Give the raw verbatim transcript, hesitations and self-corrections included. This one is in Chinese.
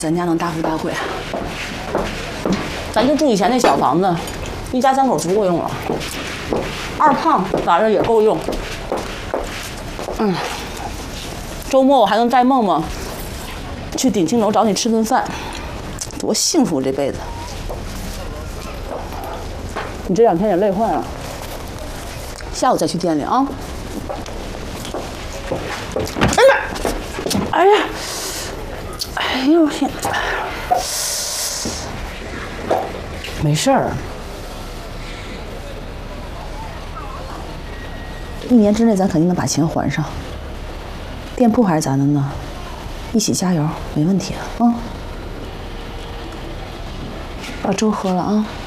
咱家能大富大贵，咱就住以前那小房子，一家三口足够用了。二胖咋着也够用。嗯，周末我还能带梦梦去鼎庆楼找你吃顿饭，多幸福这辈子。你这两天也累坏了，下午再去店里啊。哎呀，哎呀，哎呦天！没事儿，一年之内咱肯定能把钱还上。店铺还是咱的呢，一起加油，没问题的啊！把粥喝了啊。